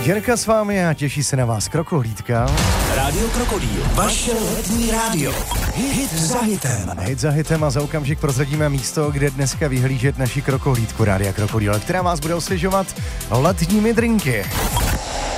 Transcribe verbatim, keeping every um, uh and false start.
Jirka s vámi a těší se na vás Krokohlídka. Rádio Krokodýl, vaše letní rádio. Hit za hitem. Hit za hitem a za okamžik prozradíme místo, kde dneska vyhlížet naši Krokohlídku Rádia Krokodýl, která vás bude osvěžovat letními drinky.